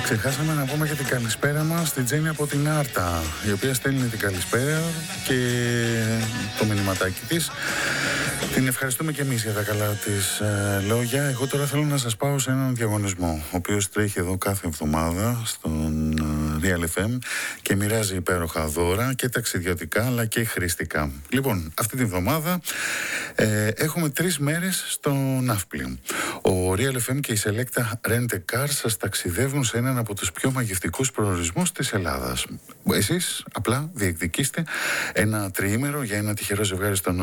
Ξεχάσαμε να πούμε και την καλησπέρα μας στην Τζέννη από την Άρτα, η οποία στέλνει την καλησπέρα και το μηνυματάκι της. Την ευχαριστούμε και εμείς για τα καλά της λόγια. Εγώ τώρα θέλω να σας πάω σε έναν διαγωνισμό, ο οποίος τρέχει εδώ κάθε εβδομάδα στον Real FM και μοιράζει υπέροχα δώρα και ταξιδιωτικά αλλά και χρηστικά. Λοιπόν, αυτή τη βδομάδα έχουμε 3 μέρες στο Ναύπλιο. Ο Real FM και η Selecta Rent a Car σας ταξιδεύουν σε έναν από τους πιο μαγευτικούς προορισμούς της Ελλάδας. Εσείς απλά διεκδικήστε ένα τριήμερο για ένα τυχερό ζευγάρι στον